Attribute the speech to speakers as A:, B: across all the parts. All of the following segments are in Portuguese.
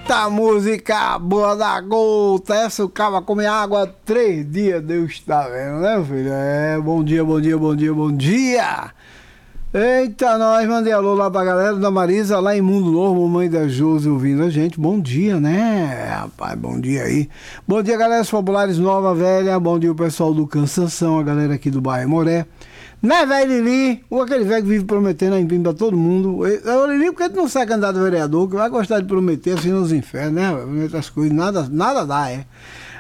A: Eita, música boa da gota. Essa o cara come água 3 dias, Deus está vendo, né, filho? É, bom dia, bom dia, bom dia, bom dia. Eita, nós mandei alô lá pra galera da Marisa, lá em Mundo Novo, mãe da Josi ouvindo a gente. Bom dia, né, rapaz? Bom dia aí. Bom dia, galera dos Populares Nova Velha. Bom dia, o pessoal do Cansanção, a galera aqui do bairro Moré. Né, velho Lili? Ou aquele velho que vive prometendo a empim pra todo mundo. Ô, Lili, por que tu não sai candidato a vereador? Que vai gostar de prometer assim nos infernos, né? Prometer as coisas, nada dá, é.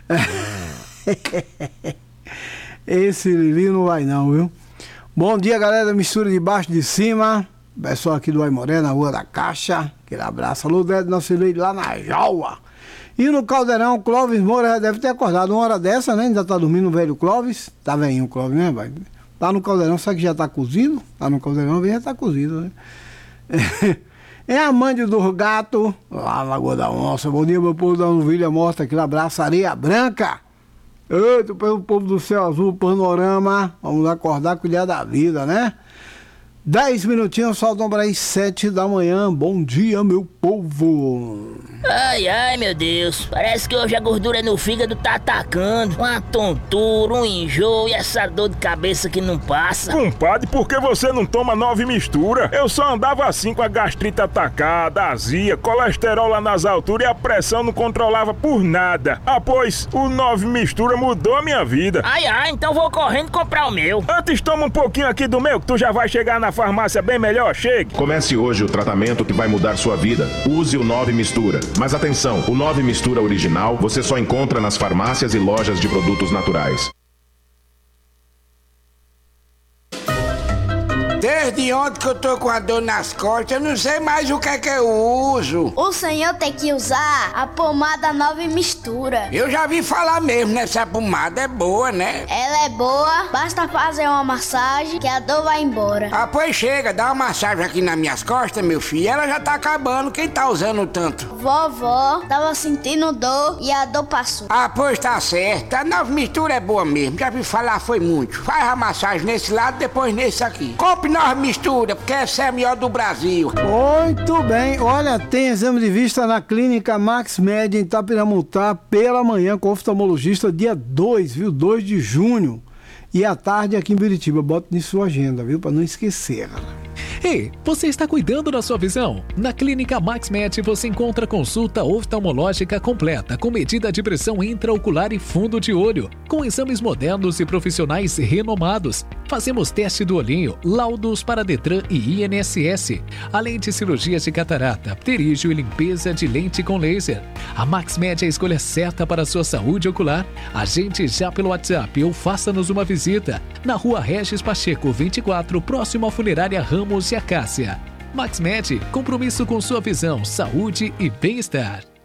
A: Esse Lili não vai não, viu? Bom dia, galera, mistura de baixo de cima. Pessoal aqui do Aimoré, na Rua da Caixa. Aquele abraço. Alô, Dede, nosso filho lá na Jaua. E no Caldeirão, Clóvis Moura já deve ter acordado uma hora dessa, né? Ainda tá dormindo o velho Clóvis. Tá velhinho o Clóvis, né, vai? Tá no Caldeirão, sabe que já tá cozido? Tá no Caldeirão, já tá cozido, né? É a mãe do gato, lá na Lagoa da Onça. Bom dia, meu povo da Novilha Morta, aquele abraço, Areia Branca. Eita, o povo do Céu Azul, Panorama. Vamos acordar, cuidar da vida, né? 10 minutinhos, soltam para as 7 da manhã. Bom dia, meu povo.
B: Ai, meu Deus. Parece que hoje a gordura no fígado tá atacando. Uma tontura, um enjoo e essa dor de cabeça que não passa.
C: Compadre, por que você não toma 9 mistura? Eu só andava assim com a gastrite atacada, azia, colesterol lá nas alturas e a pressão não controlava por nada. Ah, pois, o 9 mistura mudou a minha vida.
B: Ai, então vou correndo comprar o meu.
C: Antes toma um pouquinho aqui do meu, que tu já vai chegar na farmácia bem melhor, chegue.
D: Comece hoje o tratamento que vai mudar sua vida. Use o 9 Mistura. Mas atenção, o 9 Mistura original você só encontra nas farmácias e lojas de produtos naturais.
E: Desde ontem que eu tô com a dor nas costas, eu não sei mais o que é que eu uso.
F: O senhor tem que usar a pomada 9 Mistura.
E: Eu já vi falar mesmo nessa pomada, é boa, né?
F: Ela é boa, basta fazer uma massagem que a dor vai embora.
E: Ah, pois chega, dá uma massagem aqui nas minhas costas, meu filho. Ela já tá acabando, quem tá usando tanto?
F: Vovó tava sentindo dor e a dor passou.
E: Ah, pois tá certo, a 9 Mistura é boa mesmo, já vi falar foi muito. Faz a massagem nesse lado, depois nesse aqui. Compre 9 Mistura, porque essa é a melhor do Brasil.
A: Muito bem. Olha, tem exame de vista na clínica Max Med em Itapiramutá pela manhã com oftalmologista dia 2, viu? 2 de junho. E à tarde aqui em Biritiba. Bota em sua agenda, viu? Pra não esquecer.
G: Ei, você está cuidando da sua visão? Na Clínica MaxMed você encontra consulta oftalmológica completa com medida de pressão intraocular e fundo de olho, com exames modernos e profissionais renomados. Fazemos teste do olhinho, laudos para Detran e INSS, além de cirurgias de catarata, pterígio e limpeza de lente com laser. A MaxMed é a escolha certa para a sua saúde ocular. Agende já pelo WhatsApp ou faça-nos uma visita na Rua Regis Pacheco 24, próximo à Funerária Ramos e Acácia. MaxMed, compromisso com sua visão, saúde e bem-estar.